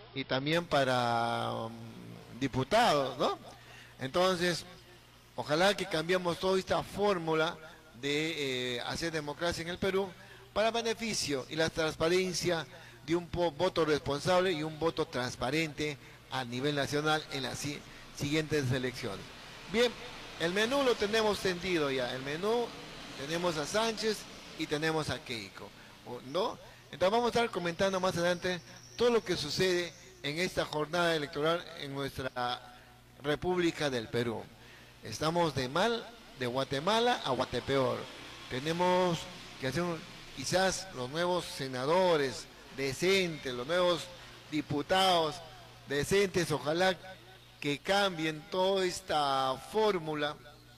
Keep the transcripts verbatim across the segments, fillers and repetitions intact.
y también para um, diputados, ¿no? Entonces, ojalá que cambiemos toda esta fórmula de eh, hacer democracia en el Perú para beneficio y la transparencia de un voto responsable y un voto transparente a nivel nacional en las si siguientes elecciones. Bien, el menú lo tenemos tendido ya. El menú tenemos a Sánchez y tenemos a Keiko, ¿no? Entonces vamos a estar comentando más adelante todo lo que sucede en esta jornada electoral en nuestra República del Perú. Estamos de mal, de Guatemala a Guatepeor. Tenemos que hacer un, quizás los nuevos senadores decentes, los nuevos diputados decentes, ojalá que cambien toda esta fórmula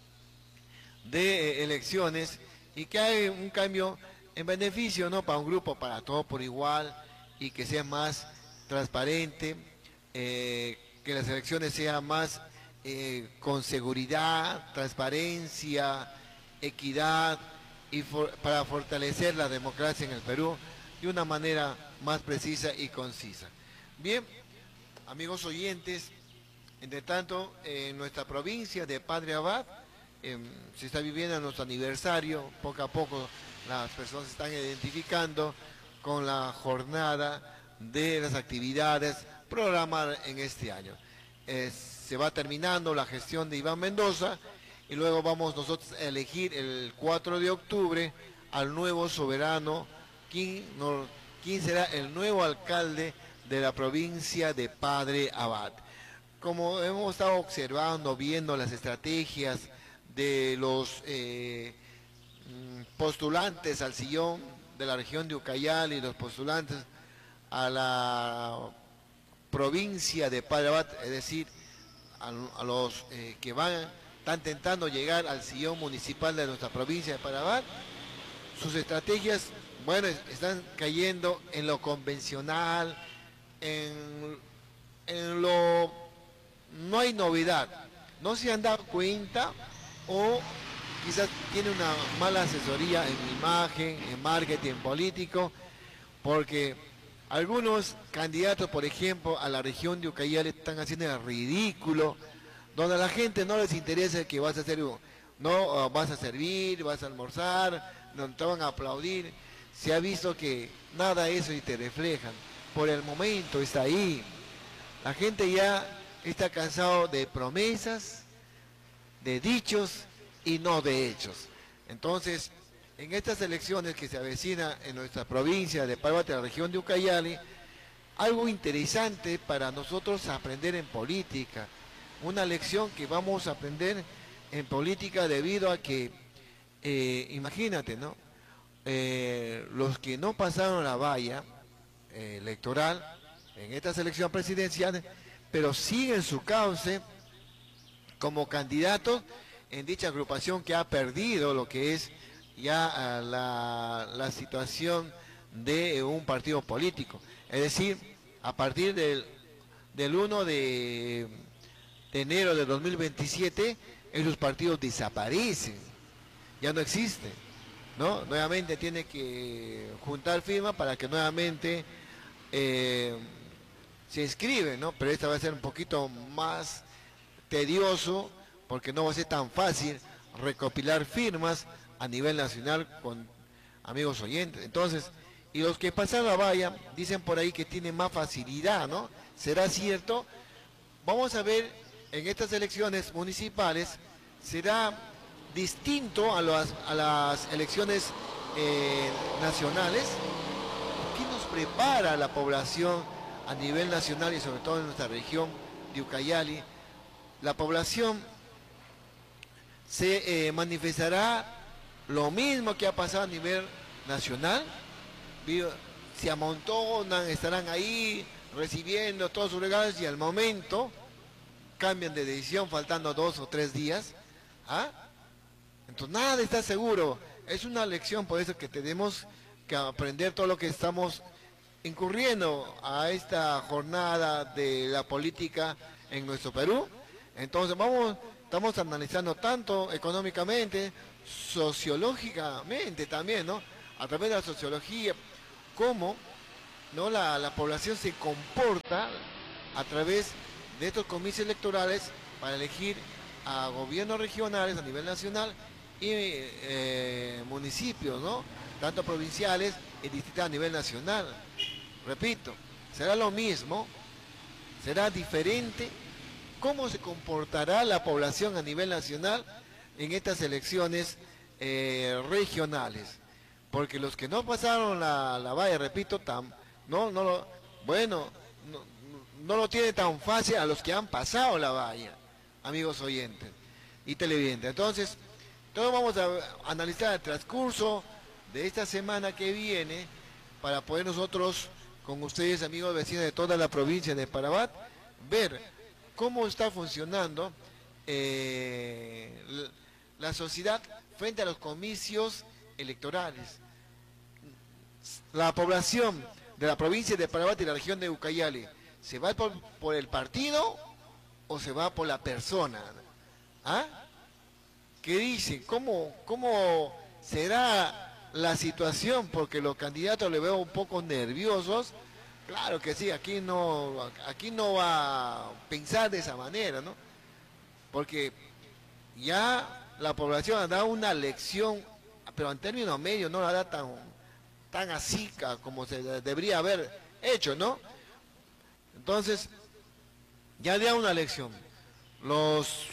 de eh, elecciones y que haya un cambio en beneficio, ¿no? Para un grupo, para todos por igual, y que sea más transparente, eh, que las elecciones sean más eh, con seguridad, transparencia, equidad, y for para fortalecer la democracia en el Perú de una manera más precisa y concisa. Bien, amigos oyentes, entre tanto, en nuestra provincia de Padre Abad, eh, se está viviendo nuestro aniversario. Poco a poco las personas se están identificando con la jornada de las actividades programadas en este año. Eh, se va terminando la gestión de Iván Mendoza y luego vamos nosotros a elegir el cuatro de octubre al nuevo soberano, quien, no, quien será el nuevo alcalde de la provincia de Padre Abad. Como hemos estado observando, viendo las estrategias de los eh, postulantes al sillón de la región de Ucayali y los postulantes a la provincia de Padre Abad, es decir, a, a los eh, que van, están intentando llegar al sillón municipal de nuestra provincia de Padre Abad, sus estrategias, bueno, están cayendo en lo convencional, en, en lo... no hay novedad, no se han dado cuenta o quizás tiene una mala asesoría en imagen, en marketing político, porque algunos candidatos, por ejemplo, a la región de Ucayali están haciendo el ridículo, donde a la gente no les interesa que vas a hacer, no vas a servir, vas a almorzar, no te van a aplaudir. Se ha visto que nada de eso y te reflejan. Por el momento está ahí. La gente ya está cansado de promesas, de dichos y no de hechos. Entonces, en estas elecciones que se avecina en nuestra provincia de Padre Abad, la región de Ucayali, algo interesante para nosotros aprender en política, una lección que vamos a aprender en política debido a que, eh, imagínate, ¿no? Eh, los que no pasaron la valla eh, electoral en esta elección presidencial, pero siguen su cauce como candidatos en dicha agrupación que ha perdido lo que es ya uh, la, la situación de un partido político. Es decir, a partir del, del uno de, de enero de dos mil veintisiete, esos partidos desaparecen, ya no existen, ¿no? Nuevamente tiene que juntar firmas para que nuevamente eh, se inscriben, ¿no? Pero esta va a ser un poquito más tedioso porque no va a ser tan fácil recopilar firmas a nivel nacional con amigos oyentes. Entonces, y los que pasan la valla dicen por ahí que tienen más facilidad, ¿no? ¿Será cierto? Vamos a ver en estas elecciones municipales, será distinto a las, a las elecciones eh, nacionales. ¿Qué nos prepara la población a nivel nacional y sobre todo en nuestra región de Ucayali? La población se eh, manifestará lo mismo que ha pasado a nivel nacional. Se amontonan, estarán ahí recibiendo todos sus regalos y al momento cambian de decisión faltando dos o tres días. ¿Ah? Entonces nada está seguro. Es una lección, por eso que tenemos que aprender todo lo que estamos incurriendo a esta jornada de la política en nuestro Perú. Entonces vamos, estamos analizando tanto económicamente, sociológicamente también, ¿no? A través de la sociología, cómo ¿no? La, la población se comporta a través de estos comicios electorales para elegir a gobiernos regionales a nivel nacional y eh, municipios, ¿no? Tanto provinciales y distritales a nivel nacional. Repito, será lo mismo, será diferente. ¿Cómo se comportará la población a nivel nacional en estas elecciones eh, regionales? Porque los que no pasaron la, la valla, repito, tam, no, no lo, bueno, no, no lo tiene tan fácil a los que han pasado la valla, amigos oyentes y televidentes. Entonces, todos vamos a analizar el transcurso de esta semana que viene para poder nosotros, con ustedes, amigos vecinos de toda la provincia de Parabat, ver cómo está funcionando eh, la sociedad frente a los comicios electorales. La población de la provincia de Parabat y la región de Ucayali, ¿se va por, por el partido o se va por la persona? ¿Ah? ¿Qué dicen? ¿Cómo, cómo será la situación? Porque los candidatos le veo un poco nerviosos. Claro que sí, aquí no, aquí no va a pensar de esa manera, ¿no? Porque ya la población ha dado una lección, pero en términos medios no la da tan, tan así como se debería haber hecho, ¿no? Entonces, ya dio una lección. Los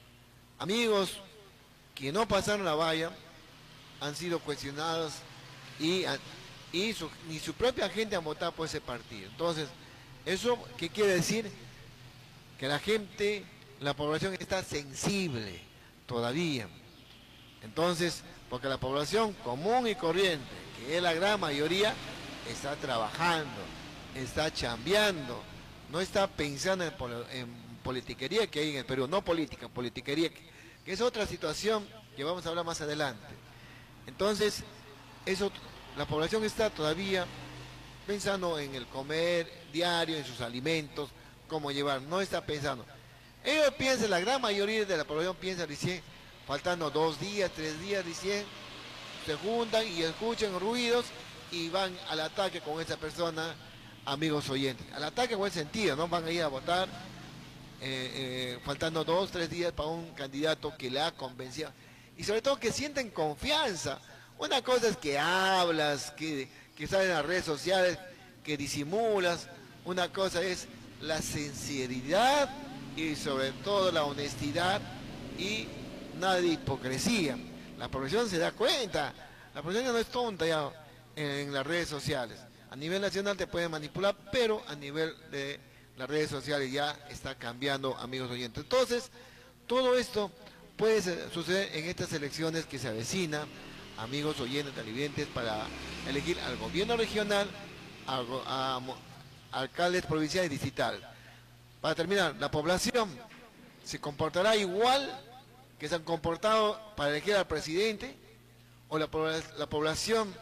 amigos que no pasaron la valla han sido cuestionados y, y su, ni su propia gente ha votado por ese partido. Entonces, ¿eso qué quiere decir? Que la gente, la población está sensible todavía. Entonces, porque la población común y corriente, que es la gran mayoría, está trabajando, está chambeando, no está pensando en, en politiquería que hay en el Perú, no política, politiquería, que es otra situación que vamos a hablar más adelante. Entonces, eso, la población está todavía pensando en el comer diario, en sus alimentos, cómo llevar, no está pensando. Ellos piensan, la gran mayoría de la población piensa recién, faltando dos días, tres días recién, se juntan y escuchan ruidos y van al ataque con esa persona, amigos oyentes. Al ataque en buen sentido, ¿no? Van a ir a votar eh, eh, faltando dos, tres días para un candidato que le ha convencido. Y sobre todo que sienten confianza. Una cosa es que hablas, que, que salen en las redes sociales, que disimulas. Una cosa es la sinceridad y sobre todo la honestidad y nada de hipocresía. La población se da cuenta. La población no es tonta ya en, en las redes sociales. A nivel nacional te pueden manipular, pero a nivel de las redes sociales ya está cambiando, amigos oyentes. Entonces, todo esto puede suceder en estas elecciones que se avecinan, amigos oyentes, televidentes, para elegir al gobierno regional, a, a, a alcaldes provinciales y distritales. Para terminar, la población se comportará igual que se han comportado para elegir al presidente, o la, la población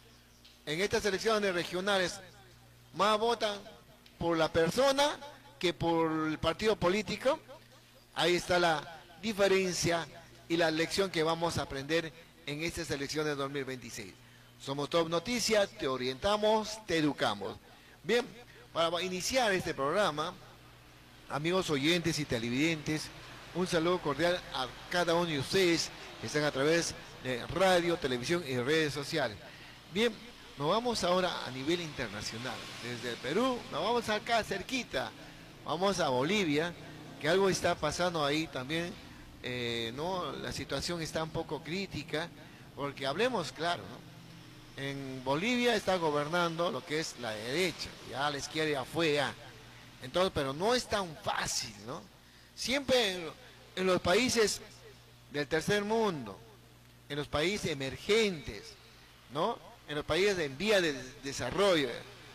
en estas elecciones regionales más votan por la persona que por el partido político. Ahí está la diferencia y la lección que vamos a aprender en estas elecciones de dos mil veintiséis. Somos Top Noticias, te orientamos, te educamos. Bien, para iniciar este programa, amigos oyentes y televidentes, un saludo cordial a cada uno de ustedes que están a través de radio, televisión y redes sociales. Bien, nos vamos ahora a nivel internacional. Desde el Perú, nos vamos acá cerquita, vamos a Bolivia, que algo está pasando ahí también, eh, ¿no? La situación está un poco crítica, porque hablemos claro, ¿no? En Bolivia está gobernando lo que es la derecha, ya la izquierda ya fue ya. Entonces, pero no es tan fácil, ¿no? Siempre en, en los países del tercer mundo, en los países emergentes, ¿no? En los países en vía de desarrollo,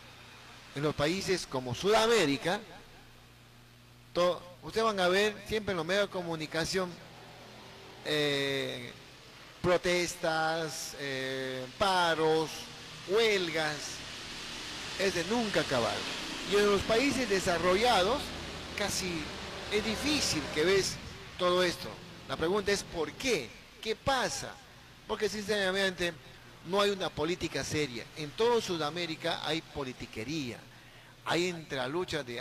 en los países como Sudamérica, todo, ustedes van a ver siempre en los medios de comunicación eh, protestas, eh, paros, huelgas, es de nunca acabar. Y en los países desarrollados casi es difícil que ves todo esto. La pregunta es ¿por qué? ¿Qué pasa? Porque sinceramente no hay una política seria. En toda Sudamérica hay politiquería, hay entre la lucha de